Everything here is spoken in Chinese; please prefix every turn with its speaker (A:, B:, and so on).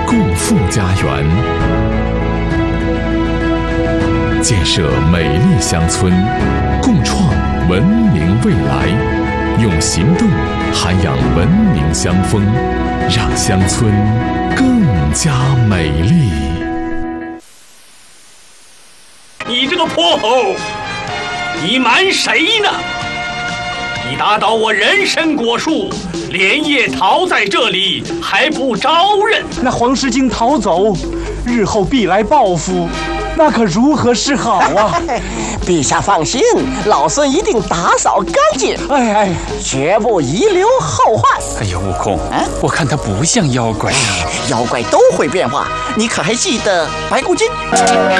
A: 共富家园，建设美丽乡村，共创文明未来。用行动涵养文明乡风，让乡村更加美丽。
B: 你这个泼猴，你瞒谁呢？你打倒我人参果树，连夜逃在这里，还不招认？
C: 那黄狮精逃走，日后必来报复，那可如何是好啊？
D: 陛下放心，老孙一定打扫干净，绝不遗留后患。
E: 哎呀，悟空，我看他不像妖怪。
D: 妖怪都会变化，你可还记得白骨精？